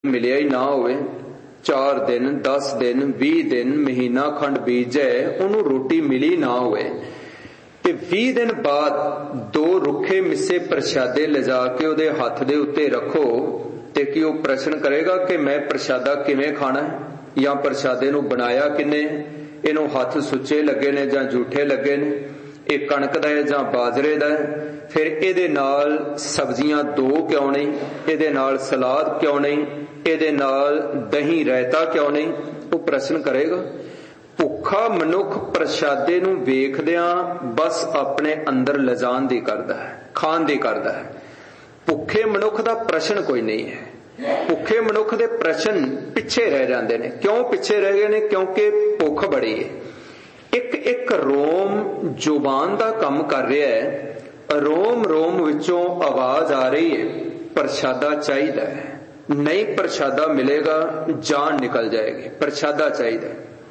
मिलिया ही ना होवे, 4 दिन 10 दिन 20 दिन महीना खंड बीत जाए उन्होंने रोटी मिली ना होवे ते 20 दिन बाद 2 रुखे मिसे प्रशादे लिजा के उहदे हथ दे उत्ते रखो ते कि वह प्रश्न करेगा कि मैं प्रशादा किवें खाना है या प्रशादे नूं बनाया किने, इहनूं हथ सुच्चे लगे ने जां झूठे लगे ने, ਇਹ कणक दा है जां बाजरे दा है, फिर इहदे नाल सब्जियां 2 क्यों नहीं, इहदे नाल सलाद क्यों नहीं, इहदे नाल दही रायता क्यों नहीं, वो प्रश्न करेगा। भुखा मनुख प्रशादे नूं वेखदियां बस अपने अंदर लिजाण दी करदा है, खाण दी करदा है। भुखे मनुख दा प्रश्न कोई नहीं है। भुखे मनुख दे प्रश्न पिछे रह जांदे ने। क्यों पिछे रह गए ने? क्योंकि भुख बड़ी है। एक एक रोम जुबान दा कम कर रहा है, रोम रोम विचों आवाज आ रही है प्रशादा चाहिदा है, नहीं प्रशादा मिलेगा जान निकल जाएगी, प्रशादा चाहिदा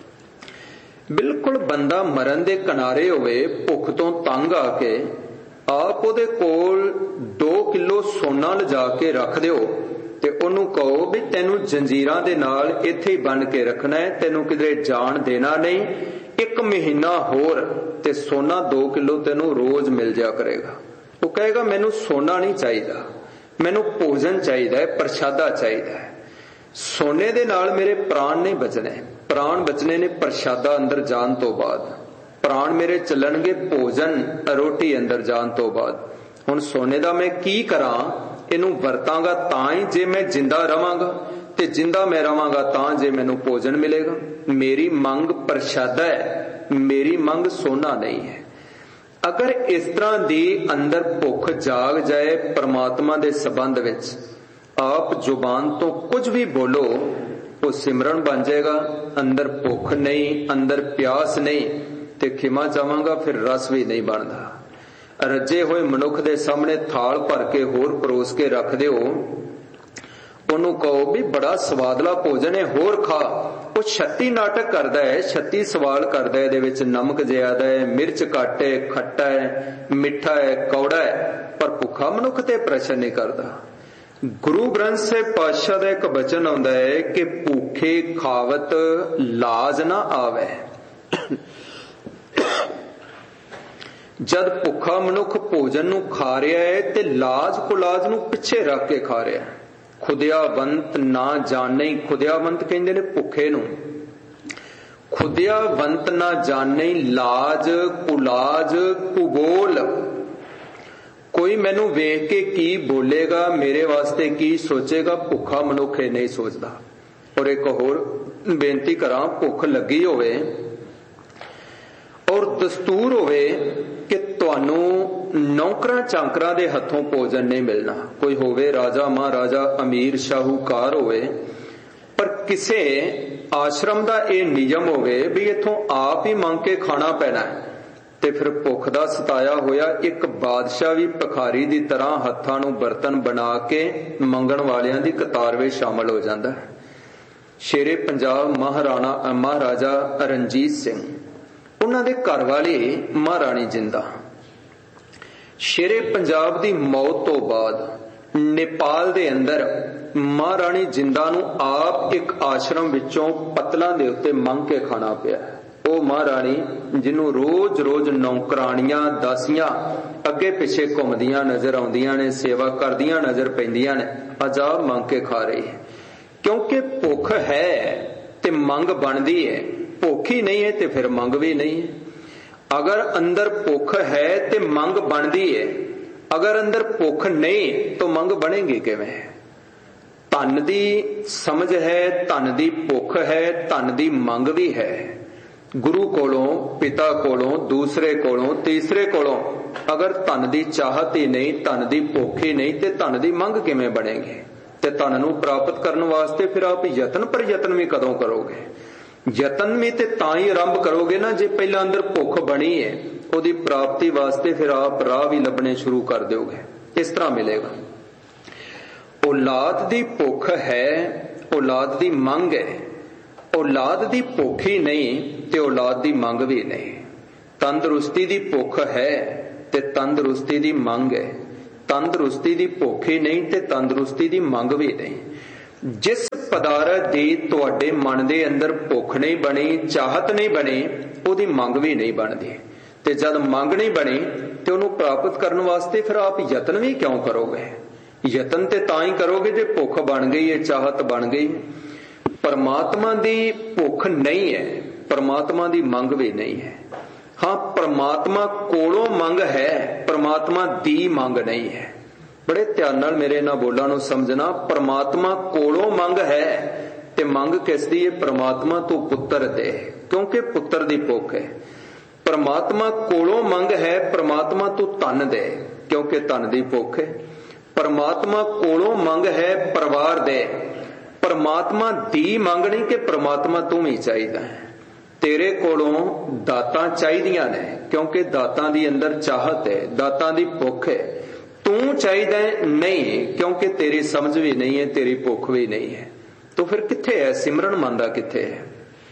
है। बिल्कुल बंदा मरण दे किनारे होवे, भुख तो तंग आके आप उहदे कोल 2 किलो सोना लिजा के रख दिओ ते उहनूं कहो भी तैनूं जंजीरां दे नाल इत्थे ही बन के रखना है, तैनूं किधरे जान देना नहीं, 1 महीना होर ते सोना 2 किलो तेनू रोज मिल जा करेगा। वो कहेगा मैनू सोना नहीं चाहिए, मैनू भोजन चाहिए, प्रशादा चाहिए। सोने दे नाल मेरे प्राण नहीं बचने, प्राण बचने ने प्रशादा अंदर जान तो बाद, प्राण मेरे चलणगे भोजन रोटी अंदर जान तो बाद। हुण सोने दा मैं की करा, इनू वरतांगा तां ही जे मैं जिंदा रवांगा ते जिंदा मैं रवांगा तां जे मैनू भोजन मिलेगा। मेरी मंग प्रशादा है, मेरी मंग सोना नहीं है। अगर इस तरह दी अंदर भुख जाग जाए परमात्मा दे संबंध विच, आप जुबान तो कुछ भी बोलो वो सिमरन बन जाएगा। अंदर भुख नहीं, अंदर प्यास नहीं ते खिमा चाहांगा फिर रस भी नहीं बनता। रजे हुए मनुख दे सामने थाल भर के होर परोस के रख दिओ, ਉਹਨੂੰ ਕਹੋ ਵੀ ਬੜਾ ਸਵਾਦਲਾ ਭੋਜਨ ਹੈ ਹੋਰ ਖਾ, ਉਹ 36 ਨਾਟਕ ਕਰਦਾ ਹੈ, 36 ਸਵਾਲ ਕਰਦਾ ਹੈ, ਇਹਦੇ ਵਿੱਚ ਨਮਕ ਜ਼ਿਆਦਾ ਹੈ, ਮਿਰਚ ਘੱਟ ਹੈ, ਖੱਟਾ ਹੈ, ਮਿੱਠਾ ਹੈ, ਕੌੜਾ ਹੈ, ਪਰ ਭੁੱਖਾ ਮਨੁੱਖ ਤੇ ਪ੍ਰਸ਼ਨ ਨਹੀਂ ਕਰਦਾ। ਗੁਰੂ ਗ੍ਰੰਥ ਸਾਹਿਬ ਪਾਤਸ਼ਾਹ ਦਾ ਇੱਕ ਬਚਨ ਆਉਂਦਾ ਹੈ ਕਿ ਭੁੱਖੇ ਖਾਵਤ ਲਾਜ ਨਾ ਆਵੇ। ਜਦ ਭੁੱਖਾ ਮਨੁੱਖ ਭੋਜਨ ਨੂੰ ਖਾ ਰਿਹਾ ਹੈ ਤੇ ਲਾਜ ਕੁਲਾਜ ਨੂੰ ਪਿੱਛੇ ਰੱਖ ਕੇ ਖਾ ਰਿਹਾ ਹੈ। खुदियावंत ना जाने, खुदियावंत कहते ने भुखे नूं, खुदियावंत ना जाने लाज कुलाज कुबोल। कोई मैनू वेख के की बोलेगा, मेरे वास्ते की सोचेगा, भुखा मनुख नहीं सोचता। और एक होर बेनती करा, भुख लगी होवे और दस्तूर होवे कि तुहानू नौकरां चांकरां दे हथों भोजन नहीं मिलना, कोई होवे राजा महाराजा अमीर शाहूकार होवे, पर किसे आश्रम दा ये नियम होवे भी इथों आप ही मंग के खाना पैना है, ते फिर भुख दा सताया होया एक बादशाह भी भखारी दी तरह हत्थां नूं बर्तन बना के मंगण वालियां दी कतार विच शामिल हो जांदा है। शेरे पंजाब महाराजा रणजीत सिंह, उन्हां दे घर वाली महाराणी जिंदा, शेरे पंजाब दी मौत तो बाद नेपाल दे अंदर महाराणी जिंदा नूं आप एक आश्रम विचों पतलां दे उत्ते मंग के खाना पिया। ਉਹ महाराणी जिन्हों रोज रोज नौकरानियां दासियां अगे पिछे घुमदियां नजर आउंदियां ने, सेवा करदियां नजर पैंदियां ने, अज आप मंग के खा रही है। क्योंकि भुख है ते मंग बनदी है, भुख ही नहीं है ते फिर मंग भी नहीं है। अगर अंदर भुख है ते मंग बनदी है, अगर अंदर भुख नहीं तो मंग बनेगी किवें? धन दी समझ है, धन दी भुख है, धन दी मंग भी है। गुरु कोलों, पिता कोलों, दूसरे कोलों, तीसरे कोलों अगर धन दी चाहत ही नहीं, धन दी भुख ही नहीं ते धन दी मंग किवें बनेगी? ते धन नूं प्राप्त करने वास्ते फिर आप यतन पर यतन भी कदों करोगे? यतन भी ते तां ही आरंभ करोगे ना जे पहला अंदर भुख बनी है, उहदी प्राप्ति वास्ते फिर आप राह भी लभने शुरू कर दोगे। इस तरह मिलेगा। औलाद दी भुख है, औलाद दी मंग है, औलाद दी भुख ही नहीं ते औलाद दी मंग भी नहीं। तंदुरुस्ती दी भुख है ते तंदुरुस्ती दी मंग है, तंदुरुस्ती दी भुख ही नहीं ते तंदुरुस्ती दी मंग भी नहीं। जिस पदारथ दी तुहाडे मन दे अंदर भुख नहीं बनी, चाहत नहीं बनी, उहदी मंग भी नहीं बनदी। ते जद मंग नहीं बनी ते उहनूं प्राप्त करने वास्ते फिर आप यतन भी क्यों करोगे? यतन ते तां ही करोगे जे भुख बन गई है, चाहत बन गई। परमात्मा दी भुख नहीं है, परमात्मा दी मंग भी नहीं है। हाँ, परमात्मा कोलों मंग है, परमात्मा दी मंग नहीं है। बड़े ध्यान नाल मेरे इन्हां बोलां नूं समझना। परमात्मा कोलों मंग है ते मंग किस दी है? परमात्मा तो पुत्र दे, क्योंकि पुत्र दी भुख है। परमात्मा कोलों मंग है, परमात्मा तो धन दे, क्योंकि धन दी भुख है। परमात्मा कोलों मंग है, परिवार दे। परमात्मा दी मंग नहीं कि परमात्मा तू ही चाहिदा है। तेरे कोलों दातां चाहिदियां ने, क्योंकि दातां दी अंदर चाहत है, दातां दी भुख है। तू चाहिदा नहीं, क्योंकि तेरी समझ भी नहीं है, तेरी भुख भी नहीं है। तो फिर किथे है सिमरन मंदा, किथे है?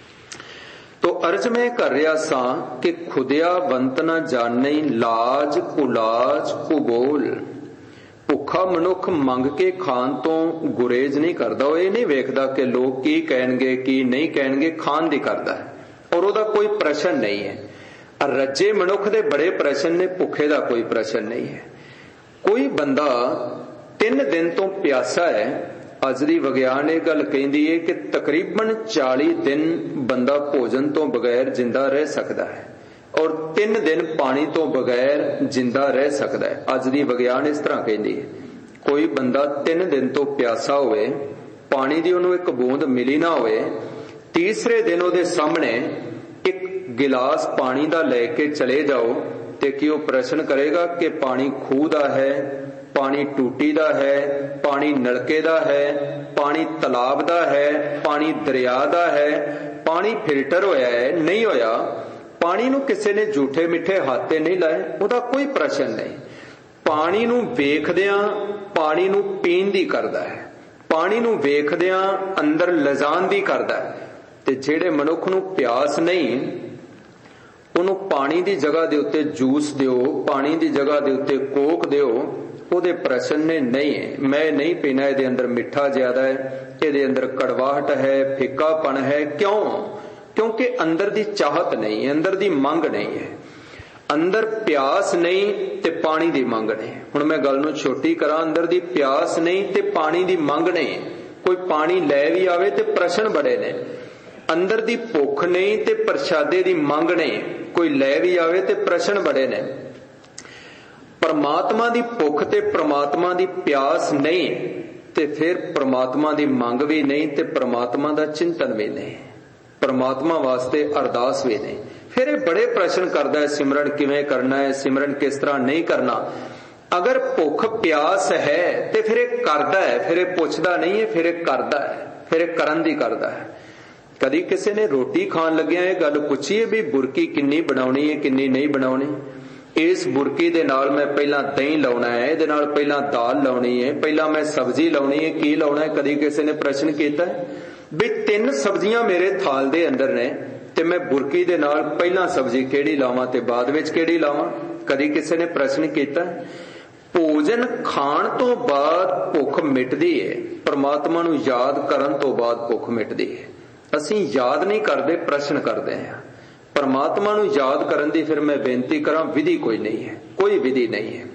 तो अर्ज में कर रहा सा कि खुदिया बंत न जाने, लाज कुलाज कुबोल। भुखा मनुख मंग के खान तो गुरेज नहीं करता, वो ये नहीं वेखदा कि लोग की कहणगे की नहीं कहणगे, खान दी करदा है और ओदा कोई प्रश्न नहीं है। रज्जे मनुख दे बड़े प्रश्न ने, भुखे दा कोई प्रश्न नहीं है। कोई बंदा 3 दिन तो प्यासा है, अज दी विग्यान ये गल कहंदी है कि तकरीबन 40 दिन बंदा भोजन तो बगैर जिंदा रह सकता है और 3 दिन पानी तो बगैर जिंदा रह सकता है। अज दी विग्यान इस तरह कहंदी है। कोई बंदा 3 दिन तो प्यासा होवे, पानी दी उहनूं एक बूंद मिली ना होवे, तीसरे दिन उहदे सामने एक गिलास पानी दा लेके चले जाओ ते कि वह प्रश्न करेगा कि पानी खूह दा है, पानी टूटी दा है, पानी नलके दा है, पानी तलाब दा है, पानी दरिया दा है, पानी फिल्टर होया है नहीं होया, पानी नूं किसी ने झूठे मिठे हाथे नहीं लाए, उहदा कोई प्रश्न नहीं। पानी नूं वेखदियां पानी नूं पीण दी करदा है, पानी नूं वेखदियां अंदर लजाण दी करदा है। ते जिहड़े मनुख नूं प्यास नहीं, उहनूं पानी दी जगह दे उत्ते जूस दिओ, पानी दी जगह दे उत्ते कोक दिओ, ਉਹਦੇ ਪ੍ਰਸ਼ਨ ਨੇ ਨਹੀਂ ਹੈ। ਮੈਂ ਨਹੀਂ ਪੀਣਾ, ਇਹਦੇ ਅੰਦਰ ਮਿੱਠਾ ਜ਼ਿਆਦਾ ਹੈ, ਇਹਦੇ ਅੰਦਰ ਕੜਵਾਹਟ ਹੈ, ਫਿੱਕਾਪਣ ਹੈ। ਕਿਉਂ? ਕਿਉਂਕਿ ਅੰਦਰ ਦੀ ਚਾਹਤ ਨਹੀਂ ਹੈ, ਅੰਦਰ ਦੀ ਮੰਗ ਨਹੀਂ ਹੈ, ਅੰਦਰ ਪਿਆਸ ਨਹੀਂ ਤੇ ਪਾਣੀ ਦੀ ਮੰਗ ਨਹੀਂ। ਹੁਣ ਮੈਂ ਗੱਲ ਨੂੰ ਛੋਟੀ ਕਰਾਂ, ਅੰਦਰ ਦੀ ਪਿਆਸ ਨਹੀਂ ਤੇ ਪਾਣੀ ਦੀ ਮੰਗ ਨਹੀਂ। ਕੋਈ ਪਾਣੀ ਲੈ ਵੀ ਆਵੇ ਤੇ ਪ੍ਰਸ਼ਨ ਬੜੇ ਨੇ। ਅੰਦਰ ਦੀ ਭੁੱਖ ਨਹੀਂ ਤੇ ਪ੍ਰਸ਼ਾਦੇ ਦੀ ਮੰਗ ਨਹੀਂ, ਕੋਈ ਲੈ ਵੀ ਆਵੇ ਤੇ ਪ੍ਰਸ਼ਨ ਬੜੇ ਨੇ। परमात्मा दी भुख ते परमात्मा दी प्यास नहीं ते फिर परमात्मा दी मंग भी नहीं ते परमात्मा दा चिंतन भी नहीं, परमात्मा वास्ते अरदास भी नहीं। फिर बड़े प्रश्न करदा है, सिमरन किवें करना है, सिमरन किस तरह नहीं करना। अगर भुख प्यास है ते फिर एक करदा है, फिर एक पुछदा नहीं है, फिर एक करदा है, फिर एक करन दी करदा है। कदी किसी ने रोटी खान लग्या ये गल पुछी है भी बुरकी किन्नी बनाउणी है, किन्नी नहीं बनाउणी। इस बुरकी दे नाल मैं पहला दही लाउणा है, इहदे नाल पहला दाल लाउणी है, पहला मैं सब्जी लाउणी है, की लाउणा है? कदी किसी ने प्रश्न कीता भी 3 सब्जियां मेरे थाल दे अंदर ने ते मैं बुरकी दे नाल पहला सब्जी किहड़ी लावां ते बाद विच किहड़ी लावां? कदी किसी ने प्रश्न कीता? भोजन खाण तो बाद भुख मिटदी है, परमात्मा नूं याद करन तो बाद भुख मिटदी है। असीं याद नहीं करदे, प्रश्न करदे हां। परमात्मा नूं याद करन दी फिर मैं बेनती करां, विधि कोई नहीं है, कोई विधि नहीं है।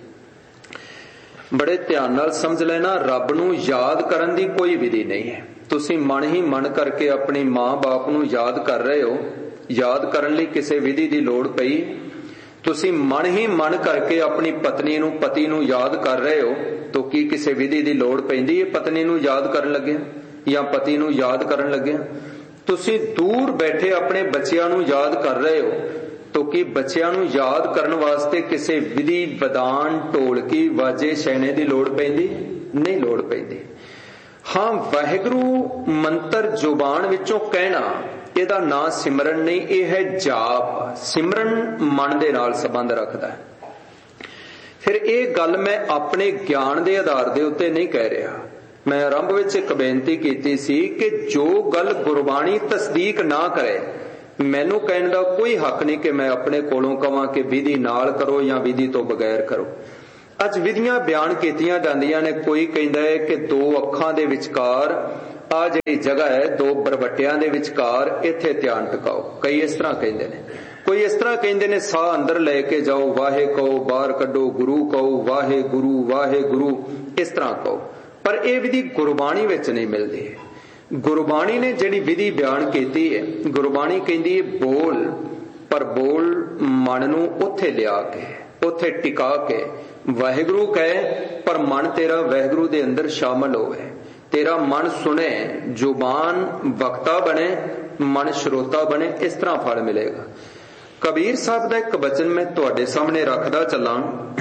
बड़े ध्यान नाल समझ लेना, रब नूं याद करन दी कोई विधि नहीं है। तुसीं मन ही मन करके अपनी मां बाप नूं याद कर रहे हो, याद करन लई किसी विधि दी लोड़ पई? तुसीं मन ही मन करके अपनी पत्नी नूं पति नूं याद कर रहे हो तो की किसी विधि दी लोड़ पैंदी है पत्नी नूं याद करन लगे या पति नूं याद करन लगे? तुसीं दूर बैठे अपने बच्चियां नूं याद कर रहे हो तो कि बच्चियां नूं याद करन वास्ते किसी विधि विधान ढोलकी वाजे शैने दी लोड़ पैंदी? नहीं लोड़ पैंदी। हाँ, वाहिगुरू मंत्र जुबान विचों कहना ਇਹਦਾ ਨਾਂ सिमरन नहीं, यह है जाप। सिमरन मन दे नाल संबंध रखता है। फिर यह गल मैं अपने ज्ञान के आधार के उत्ते नहीं कह रहा। मैं आरंभ विच एक बेनती की सी कि जो गल गुरबाणी तस्दीक ना करे, मैनू कहने का कोई हक नहीं कि मैं अपने कोलों कहां कि विधि नाल करो या विधि तो बगैर करो। ਅੱਜ ਵਿਧੀਆਂ ਬਿਆਨ ਕੀਤੀਆਂ ਜਾਂਦੀਆਂ ਨੇ। ਕੋਈ ਕਹਿੰਦਾ ਹੈ ਕਿ 2 ਅੱਖਾਂ ਦੇ ਵਿਚਕਾਰ ਆ ਜਿਹੜੀ ਜਗ੍ਹਾ ਹੈ, 2 ਬਰਵੱਟਿਆਂ ਦੇ ਵਿਚਕਾਰ, ਇੱਥੇ ਧਿਆਨ ਟਿਕਾਓ। ਕਈ ਇਸ ਤਰ੍ਹਾਂ ਕਹਿੰਦੇ ਨੇ। ਕੋਈ ਇਸ ਤਰ੍ਹਾਂ ਕਹਿੰਦੇ ਨੇ ਸਾਹ ਅੰਦਰ ਲੈ ਕੇ ਜਾਓ, ਵਾਹੇ ਕਹੋ, ਬਾਹਰ ਕੱਢੋ, ਗੁਰੂ ਕਹੋ, ਵਾਹਿਗੁਰੂ ਵਾਹਿਗੁਰੂ, ਇਸ ਤਰ੍ਹਾਂ ਕਹੋ। ਪਰ ਇਹ ਵਿਧੀ ਗੁਰਬਾਣੀ ਵਿੱਚ ਨਹੀਂ ਮਿਲਦੀ। ਗੁਰਬਾਣੀ ਨੇ ਜਿਹੜੀ ਵਿਧੀ ਬਿਆਨ ਕੀਤੀ ਹੈ, ਗੁਰਬਾਣੀ ਕਹਿੰਦੀ ਹੈ ਬੋਲ, ਪਰ ਬੋਲ ਮਨ ਨੂੰ ਉੱਥੇ ਲਿਆ ਕੇ, ਉੱਥੇ ਟਿਕਾ ਕੇ ਵਾਹਿਗੁਰੂ ਕਹੇ, ਪਰ ਮਨ ਤੇਰਾ ਵਾਹਿਗੁਰੂ ਦੇ ਅੰਦਰ ਸ਼ਾਮਲ ਹੋਵੇ। ਤੇਰਾ ਮਨ ਸੁਣੇ, ਜ਼ੁਬਾਨ ਵਕਤਾ ਬਣੇ, ਮਨ ਸ਼ਰੋਤਾ ਬਣੇ। ਇਸ ਤਰ੍ਹਾਂ ਫਲ ਮਿਲੇਗਾ। ਕਬੀਰ ਸਾਹਿਬ ਦਾ ਇੱਕ ਬਚਨ ਮੈਂ ਤੁਹਾਡੇ ਸਾਹਮਣੇ ਰੱਖਦਾ ਚੱਲਾਂ।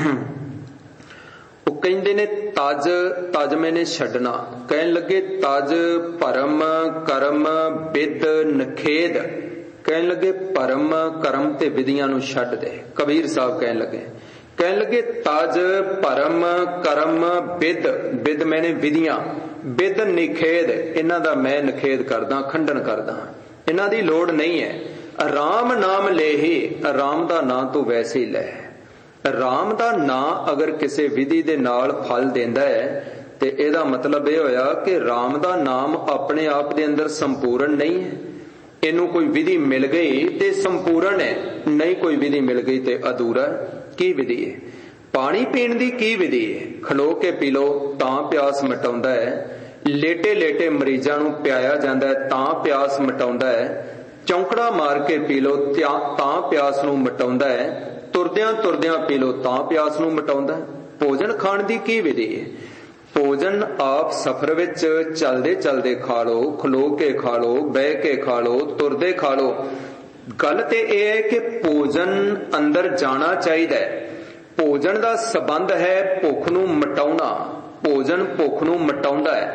ਉਹ ਕਹਿੰਦੇ ਨੇ ਤਜ ਤਜ ਮੈਨੇ ਛੱਡਣਾ। ਕਹਿਣ ਲੱਗੇ ਤਜ ਭਰਮ ਕਰਮ ਵਿਦ ਨਖੇਦ। ਕਹਿਣ ਲੱਗੇ ਭਰਮ ਕਰਮ ਤੇ ਵਿਧੀਆਂ ਨੂੰ ਛੱਡ ਦੇ। ਕਬੀਰ ਸਾਹਿਬ ਕਹਿਣ ਲੱਗੇ ਤਜ ਭਰਮ ਕਰਮ ਵਿਦ, ਵਿਦ ਮੈਨੇ ਵਿਧੀਆਂ, ਵਿਦ ਨਿਖੇਦ, ਇਹਨਾਂ ਦਾ ਮੈਂ ਨਿਖੇਦ ਕਰਦਾ, ਖੰਡਨ ਕਰਦਾ। ਇਹਨਾਂ ਦੀ ਲੋੜ ਨਹੀਂ ਹੈ। ਰਾਮ ਨਾਮ ਲੇਹੀ, ਰਾਮ ਦਾ ਨਾਂ ਤੂੰ ਵੈਸੇ ਹੀ ਲੈ। ਰਾਮ ਦਾ ਨਾਂ ਅਗਰ ਕਿਸੇ ਵਿਧੀ ਦੇ ਨਾਲ ਫਲ ਦਿੰਦਾ ਹੈ ਤੇ ਇਹਦਾ ਮਤਲਬ ਇਹ ਹੋਇਆ ਕਿ ਰਾਮ ਦਾ ਨਾਮ ਆਪਣੇ ਆਪ ਦੇ ਅੰਦਰ ਸੰਪੂਰਨ ਨਹੀਂ ਹੈ। ਇਹਨੂੰ ਕੋਈ ਵਿਧੀ ਮਿਲ ਗਈ ਤੇ ਸੰਪੂਰਨ ਹੈ, ਨਹੀਂ ਕੋਈ ਵਿਧੀ ਮਿਲ ਗਈ ਤੇ ਅਧੂਰਾ। ਕੀ ਵਿਧੀ ਹੈ? ਪਾਣੀ ਪੀਣ ਦੀ ਕੀ ਵਿਧੀ ਹੈ? ਖਲੋ ਕੇ ਪੀ ਲਓ ਤਾਂ ਪਿਆਸ ਮਿਟਾਉਂਦਾ ਹੈ। ਲੇਟੇ ਲੇਟੇ ਮਰੀਜ਼ਾਂ ਨੂੰ ਪਿਆਇਆ ਜਾਂਦਾ ਹੈ ਤਾਂ ਪਿਆਸ ਮਿਟਾਉਂਦਾ ਹੈ। ਚੌਂਕੜਾ ਮਾਰ ਕੇ ਪੀ ਲਓ ਤਾਂ ਪਿਆਸ ਨੂੰ ਮਿਟਾਉਂਦਾ ਹੈ। ਤੁਰਦਿਆਂ ਤੁਰਦਿਆਂ ਪੀ ਲਓ ਤਾਂ ਪਿਆਸ ਨੂੰ ਮਿਟਾਉਂਦਾ ਹੈ। ਭੋਜਨ ਖਾਣ ਦੀ ਕੀ ਵਿਧੀ ਹੈ? ਭੋਜਨ ਆਪ ਸਫ਼ਰ ਵਿੱਚ ਚੱਲਦੇ ਚੱਲਦੇ ਖਾ ਲਓ, ਖਲੋ ਕੇ ਖਾ ਲਓ, ਬਹਿ ਕੇ ਖਾ ਲਓ, ਤੁਰਦੇ ਖਾ ਲਓ। ਗੱਲ ਤੇ ਇਹ ਹੈ ਕਿ ਭੋਜਨ ਅੰਦਰ ਜਾਣਾ ਚਾਹੀਦਾ ਹੈ। ਭੋਜਨ ਦਾ ਸੰਬੰਧ ਹੈ ਭੁੱਖ ਨੂੰ ਮਿਟਾਉਣਾ। ਭੋਜਨ ਭੁੱਖ ਨੂੰ ਮਿਟਾਉਂਦਾ ਹੈ।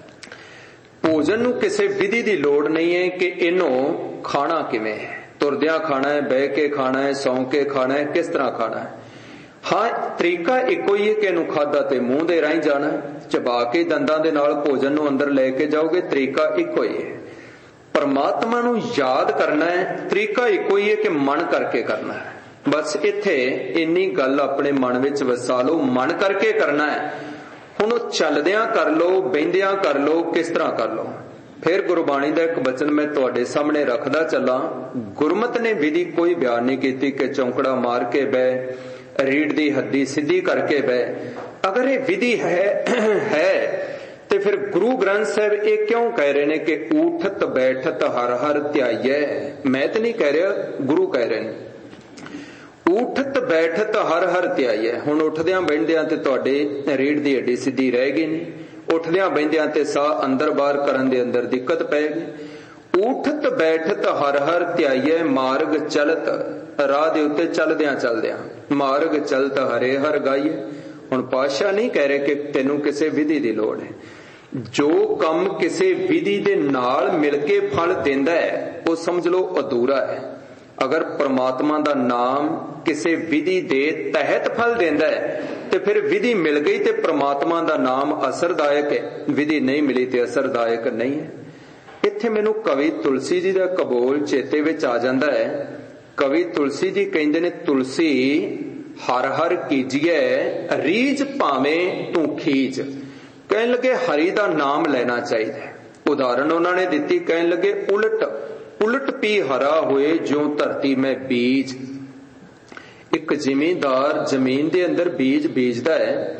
ਭੋਜਨ ਨੂੰ ਕਿਸੇ ਵਿਧੀ ਦੀ ਲੋੜ ਨਹੀਂ ਹੈ ਕਿ ਇਹਨੂੰ ਖਾਣਾ ਕਿਵੇਂ ਹੈ। ਤੁਰਦਿਆਂ ਖਾਣਾ ਹੈ, ਬਹਿ ਕੇ ਖਾਣਾ ਹੈ, ਸੌਂ ਕੇ ਖਾਣਾ ਹੈ, ਕਿਸ ਤਰ੍ਹਾਂ ਖਾਣਾ ਹੈ। ਹਾਂ, ਤਰੀਕਾ ਇੱਕੋ ਹੀ ਹੈ ਕਿ ਇਹਨੂੰ ਖਾਧਾ ਤੇ ਮੂੰਹ ਦੇ ਰਾਹੀਂ ਜਾਣਾ, ਚਬਾ ਕੇ ਦੰਦਾਂ ਦੇ ਨਾਲ ਭੋਜਨ ਨੂੰ ਅੰਦਰ ਲੈ ਕੇ ਜਾਓਗੇ, ਤਰੀਕਾ ਇੱਕੋ ਹੀ ਹੈ। ਪਰਮਾਤਮਾ ਨੂੰ ਯਾਦ ਕਰਨਾ ਹੈ, ਤਰੀਕਾ ਇੱਕੋ ਹੀ ਹੈ ਕਿ ਮਨ ਕਰਕੇ ਕਰਨਾ ਹੈ। ਬਸ ਇੱਥੇ ਇੰਨੀ ਗੱਲ ਆਪਣੇ ਮਨ ਵਿੱਚ ਵਸਾ ਲਓ, ਮਨ ਕਰਕੇ ਕਰਨਾ ਹੈ। ਹੁਣ ਉਹ ਚੱਲਦਿਆਂ ਕਰ ਲਓ, ਬਹਿੰਦਿਆਂ ਕਰ ਲਓ, ਕਿਸ ਤਰ੍ਹਾਂ ਕਰ ਲਓ। ਫਿਰ ਗੁਰਬਾਣੀ ਦਾ ਇੱਕ ਬਚਨ ਮੈਂ ਤੁਹਾਡੇ ਸਾਹਮਣੇ ਰੱਖਦਾ ਚੱਲਾਂ। ਗੁਰਮਤਿ ਨੇ ਵਿਧੀ ਕੋਈ ਬਿਆਨ ਨਹੀਂ ਕੀਤੀ ਕਿ ਚੌਂਕੜਾ ਮਾਰ ਕੇ ਬਹਿ, ਰੀੜ ਦੀ ਹੱਡੀ ਸਿੱਧੀ ਕਰਕੇ ਬਹਿ। ਅਗਰ ਇਹ ਵਿਧੀ ਹੈ ਤੇ ਫਿਰ ਗੁਰੂ ਗ੍ਰੰਥ ਸਾਹਿਬ ਇਹ ਕਿਉਂ ਕਹਿ ਰਹੇ ਨੇ ਕਿ ਊਠਤ ਬੈਠਤ ਹਰ ਹਰ ਧਿਆਈਐ। ਮੈਂ ਤਾਂ ਨਹੀਂ ਕਹਿ ਰਿਹਾ, ਗੁਰੂ ਕਹਿ ਰਹੇ ਨੇ। ਊਠਤ ਬੈਠਤ ਹਰ ਹਰ ਧਿਆਈਐ। ਹੁਣ ਉੱਠਦਿਆਂ ਬਹਿੰਦਿਆਂ ਤੇ ਤੁਹਾਡੇ ਰੀੜ ਦੀ ਹੱਡੀ ਸਿੱਧੀ ਰਹਿ ਗਈ ਨਹੀਂ। ਉੱਠਦਿਆਂ ਬਹਿੰਦਿਆਂ ਤੇ ਸਾਹ ਅੰਦਰ ਬਾਹਰ ਕਰਨ ਦੇ ਅੰਦਰ ਦਿੱਕਤ ਪੈ ਗਈ। ਊਠਤ ਬੈਠਤ ਹਰ ਹਰ ਧਿਆਈਐ ਮਾਰਗ ਚਲਤ। ਰਾਹ ਦੇ ਉੱਤੇ ਚੱਲਦਿਆਂ ਚੱਲਦਿਆਂ ਮਾਰਗ ਚਲਤ ਹਰੇ ਹਰ ਗਾਈਐ। ਹੁਣ ਪਾਤਸ਼ਾਹ ਨਹੀਂ ਕਹਿ ਰਹੇ ਕਿ ਤੈਨੂੰ ਕਿਸੇ ਵਿਧੀ ਦੀ ਲੋੜ ਹੈ। ਜੋ ਕੰਮ ਕਿਸੇ ਵਿਧੀ ਦੇ ਨਾਲ ਮਿਲ ਕੇ ਫਲ ਦਿੰਦਾ ਹੈ ਉਹ ਸਮਝ ਲਓ ਅਧੂਰਾ ਹੈ। ਅਗਰ ਪ੍ਰਮਾਤਮਾ ਦਾ ਨਾਮ ਕਿਸੇ ਵਿਧੀ ਦੇ ਤਹਿਤ ਫਲ ਦਿੰਦਾ ਹੈ ਤੇ ਫਿਰ ਵਿਧੀ ਮਿਲ ਗਈ ਤੇ ਪ੍ਰਮਾਤਮਾ ਦਾ ਨਾਮ ਅਸਰਦਾਇਕ ਹੈ, ਵਿਧੀ ਨਹੀਂ ਮਿਲੀ ਤੇ ਅਸਰਦਾਇਕ ਨਹੀਂ ਹੈ। ਇੱਥੇ ਮੈਨੂੰ ਕਵੀ ਤੁਲਸੀ ਜੀ ਦਾ ਕਬੋਲ ਚੇਤੇ ਵਿੱਚ ਆ ਜਾਂਦਾ ਹੈ। ਕਵੀ ਤੁਲਸੀ ਜੀ ਕਹਿੰਦੇ ਨੇ, ਤੁਲਸੀ ਹਰ ਹਰ ਕੀਜੀਏ ਰੀਝ ਭਾਵੇਂ ਤੂੰ ਖੀਜ। ਕਹਿਣ ਲੱਗੇ ਹਰੀ ਦਾ ਨਾਮ ਲੈਣਾ ਚਾਹੀਦਾ। ਉਦਾਹਰਨ ਉਹਨਾਂ ਨੇ ਦਿੱਤੀ, ਕਹਿਣ ਲੱਗੇ ਉਲਟ ਉਲਟ ਪੀ ਹਰਾ ਹੋਏ ਜਿਉਂ ਧਰਤੀ ਮੈਂ ਬੀਜ। ਇੱਕ ਜ਼ਿਮੀਂਦਾਰ ਜ਼ਮੀਨ ਦੇ ਅੰਦਰ ਬੀਜ ਬੀਜਦਾ ਹੈ।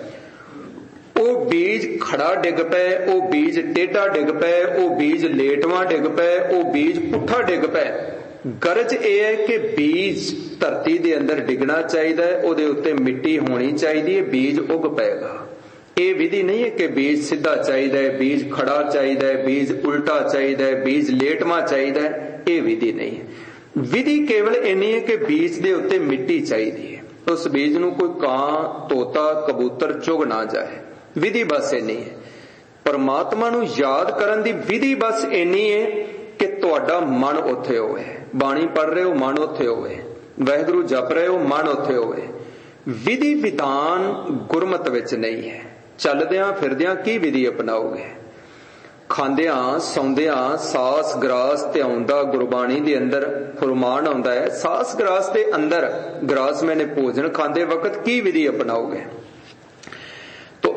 ਉਹ ਬੀਜ ਖੜਾ ਡਿੱਗ ਪਏ, ਉਹ ਬੀਜ ਟੇਢਾ ਡਿੱਗ ਪਏ, ਉਹ ਬੀਜ ਲੇਟਵਾਂ ਡਿੱਗ ਪਏ, ਉਹ ਬੀਜ ਪੁੱਠਾ ਡਿੱਗ ਪਏ। ਗਰਜ ਇਹ ਹੈ ਕਿ ਬੀਜ ਧਰਤੀ ਦੇ ਅੰਦਰ ਡਿੱਗਣਾ ਚਾਹੀਦਾ ਹੈ, ਉਹਦੇ ਉੱਤੇ ਮਿੱਟੀ ਹੋਣੀ ਚਾਹੀਦੀ ਹੈ, ਬੀਜ ਉੱਗ ਪਏਗਾ। ਇਹ ਵਿਧੀ ਨਹੀਂ ਹੈ ਕਿ ਬੀਜ ਸਿੱਧਾ ਚਾਹੀਦਾ ਹੈ, ਬੀਜ ਖੜਾ ਚਾਹੀਦਾ ਹੈ, ਬੀਜ ਉਲਟਾ ਚਾਹੀਦਾ ਹੈ, ਬੀਜ ਲੇਟਵਾਂ ਚਾਹੀਦਾ ਹੈ। ਇਹ ਵਿਧੀ ਨਹੀਂ ਹੈ। ਵਿਧੀ ਕੇਵਲ ਇੰਨੀ ਹੈ ਕਿ ਬੀਜ ਦੇ ਉੱਤੇ ਮਿੱਟੀ ਚਾਹੀਦੀ ਹੈ, ਉਸ ਬੀਜ ਨੂੰ ਕੋਈ ਕਾਂ ਤੋਤਾ ਕਬੂਤਰ ਚੁਗ ਨਾ ਜਾਏ। ਵਿਧੀ ਬਸ ਇੰਨੀ ਹੈ। ਪਰਮਾਤਮਾ ਨੂੰ ਯਾਦ ਕਰਨ ਦੀ ਵਿਧੀ ਬਸ ਇੰਨੀ ਹੈ ਕਿ ਤੁਹਾਡਾ ਮਨ ਉੱਥੇ ਹੋਵੇ। ਬਾਣੀ ਪੜ੍ਹ ਰਹੇ ਹੋ, ਮਨ ਉੱਥੇ ਹੋਵੇ। ਵਾਹਿਗੁਰੂ ਜਪ ਰਹੇ ਹੋ, ਮਨ ਉੱਥੇ ਹੋਵੇ। ਵਿਧੀ ਵਿਧਾਨ ਗੁਰਮਤਿ ਵਿੱਚ ਨਹੀਂ ਹੈ। ਚੱਲਦਿਆਂ ਫਿਰਦਿਆਂ ਕੀ ਵਿਧੀ ਅਪਣਾਓਗੇ? ਖਾਂਦਿਆਂ ਸੌਂਦਿਆਂ ਸਾਸ ਗਰਾਸ ਤੇ ਆਉਂਦਾ ਗੁਰਬਾਣੀ ਦੇ ਅੰਦਰ ਫਰਮਾਨ ਆਉਂਦਾ ਹੈ, ਸਾਸ ਗਰਾਸ ਦੇ ਅੰਦਰ ਗਰਾਸ ਮੈਨੇ ਭੋਜਨ ਖਾਂਦੇ ਵਕਤ ਕੀ ਵਿਧੀ ਅਪਣਾਓਗੇ?